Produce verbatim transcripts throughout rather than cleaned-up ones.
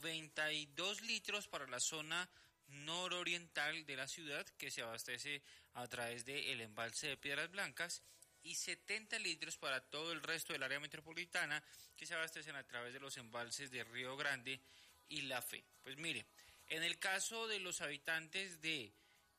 noventa y dos litros para la zona nororiental de la ciudad, que se abastece a través del embalse de Piedras Blancas, y setenta litros para todo el resto del área metropolitana, que se abastecen a través de los embalses de Río Grande y La Fe. Pues mire, en el caso de los habitantes de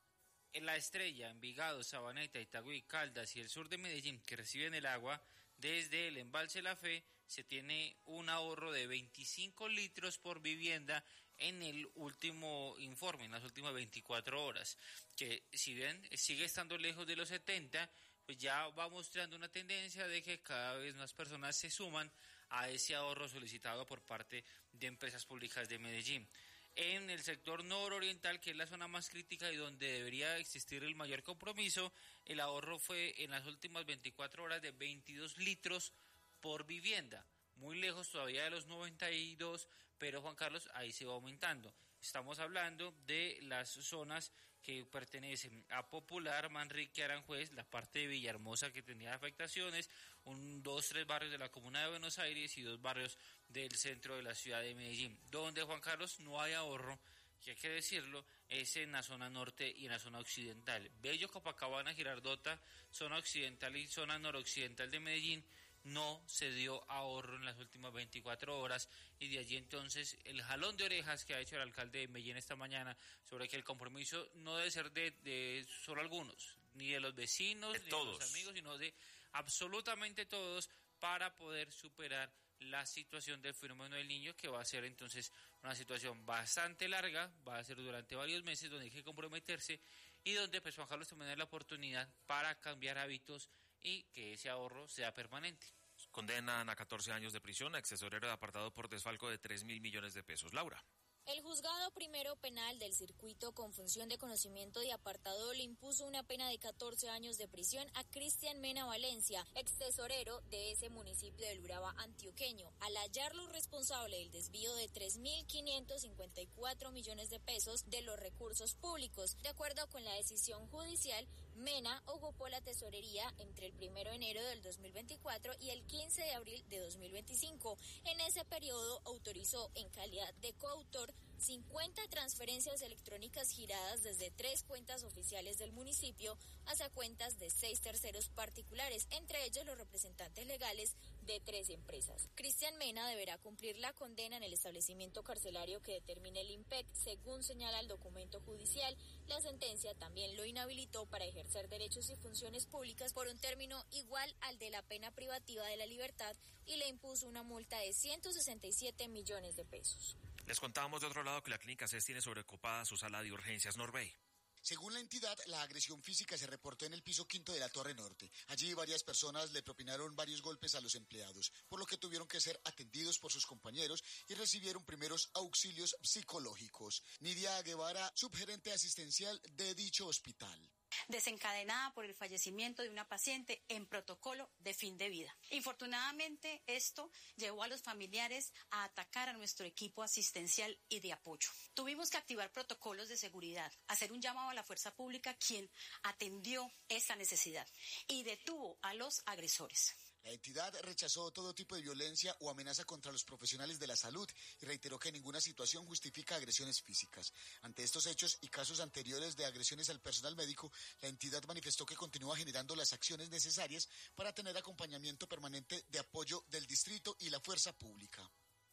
La Estrella, Envigado, Sabaneta, Itagüí, Caldas y el sur de Medellín, que reciben el agua desde el embalse La Fe, se tiene un ahorro de veinticinco litros por vivienda en el último informe, en las últimas veinticuatro horas, que si bien sigue estando lejos de los setenta, pues ya va mostrando una tendencia de que cada vez más personas se suman a ese ahorro solicitado por parte de empresas públicas de Medellín. En el sector nororiental, que es la zona más crítica y donde debería existir el mayor compromiso, el ahorro fue en las últimas veinticuatro horas de veintidós litros por vivienda, muy lejos todavía de los noventa y dos, pero Juan Carlos, ahí se va aumentando. Estamos hablando de las zonas que pertenecen a Popular, Manrique, Aranjuez, la parte de Villahermosa que tenía afectaciones, un, dos, tres barrios de la comuna de Buenos Aires y dos barrios del centro de la ciudad de Medellín, donde, Juan Carlos, no hay ahorro, que hay que decirlo, es en la zona norte y en la zona occidental. Bello, Copacabana, Girardota, zona occidental y zona noroccidental de Medellín, no se dio ahorro en las últimas veinticuatro horas, y de allí entonces el jalón de orejas que ha hecho el alcalde de Medellín esta mañana sobre que el compromiso no debe ser de, de solo algunos, ni de los vecinos, de ni todos. de los amigos, sino de absolutamente todos, para poder superar la situación del fenómeno del Niño, que va a ser entonces una situación bastante larga, va a ser durante varios meses, donde hay que comprometerse y donde pues Juan Carlos también tiene la oportunidad para cambiar hábitos y que ese ahorro sea permanente. Condenan a catorce años de prisión a ex tesorero de apartado por desfalco de tres mil millones de pesos. Laura. El juzgado primero penal del circuito con función de conocimiento de apartado le impuso una pena de catorce años de prisión a Cristian Mena Valencia, ex tesorero de ese municipio del Urabá antioqueño, al hallarlo responsable del desvío de tres mil quinientos cincuenta y cuatro millones de pesos de los recursos públicos. De acuerdo con la decisión judicial, Mena ocupó la tesorería entre el primero de enero del dos mil veinticuatro y el quince de abril de dos mil veinticinco. En ese periodo autorizó, en calidad de coautor, cincuenta transferencias electrónicas giradas desde tres cuentas oficiales del municipio hacia cuentas de seis terceros particulares, entre ellos los representantes legales de tres empresas. Cristian Mena deberá cumplir la condena en el establecimiento carcelario que determine el IMPEC, según señala el documento judicial. La sentencia también lo inhabilitó para ejercer derechos y funciones públicas por un término igual al de la pena privativa de la libertad y le impuso una multa de ciento sesenta y siete millones de pesos. Les contábamos de otro lado que la clínica C E S tiene sobreocupada su sala de urgencias. Norbey. Según la entidad, la agresión física se reportó en el piso quinto de la Torre Norte. Allí varias personas le propinaron varios golpes a los empleados, por lo que tuvieron que ser atendidos por sus compañeros y recibieron primeros auxilios psicológicos. Nidia Guevara, subgerente asistencial de dicho hospital. Desencadenada por el fallecimiento de una paciente en protocolo de fin de vida. Infortunadamente, esto llevó a los familiares a atacar a nuestro equipo asistencial y de apoyo. Tuvimos que activar protocolos de seguridad, hacer un llamado a la fuerza pública, quien atendió esa necesidad y detuvo a los agresores. La entidad rechazó todo tipo de violencia o amenaza contra los profesionales de la salud y reiteró que ninguna situación justifica agresiones físicas. Ante estos hechos y casos anteriores de agresiones al personal médico, la entidad manifestó que continúa generando las acciones necesarias para tener acompañamiento permanente de apoyo del distrito y la fuerza pública.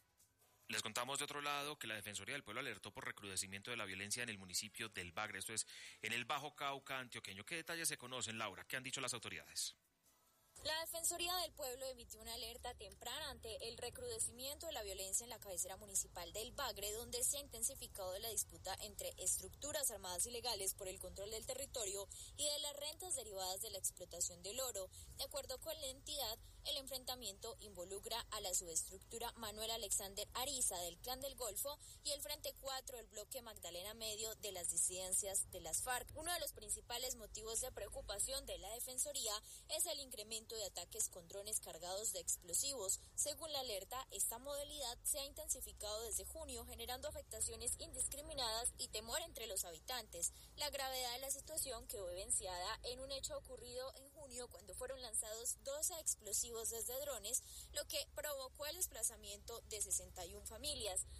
Les contamos de otro lado que la Defensoría del Pueblo alertó por recrudecimiento de la violencia en el municipio del Bagre, esto es en el Bajo Cauca antioqueño. ¿Qué detalles se conocen, Laura? ¿Qué han dicho las autoridades? La Defensoría del Pueblo emitió una alerta temprana ante el recrudecimiento de la violencia en la cabecera municipal del Bagre, donde se ha intensificado la disputa entre estructuras armadas ilegales por el control del territorio y de las rentas derivadas de la explotación del oro. De acuerdo con la entidad, el enfrentamiento involucra a la subestructura Manuel Alexander Ariza del Clan del Golfo y el Frente cuatro del bloque Magdalena Medio de las disidencias de las FARC. Uno de los principales motivos de preocupación de la Defensoría es el incremento de ataques con drones cargados de explosivos. Según la alerta, esta modalidad se ha intensificado desde junio, generando afectaciones indiscriminadas y temor entre los habitantes. La gravedad de la situación quedó evidenciada en un hecho ocurrido en junio, cuando fueron lanzados doce explosivos desde drones, lo que provocó el desplazamiento de sesenta y una familias.